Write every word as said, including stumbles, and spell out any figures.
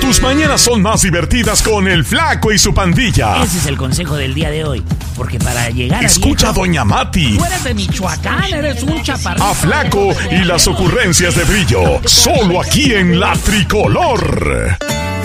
Tus mañanas son más divertidas con el Flaco y su pandilla. Ese es el consejo del día de hoy. Porque para llegar Escucha a, viejo, a Doña Mati. Tú eres de Michoacán, eres un chaparrito. A Flaco y las ocurrencias de Brillo. Solo aquí en La Tricolor.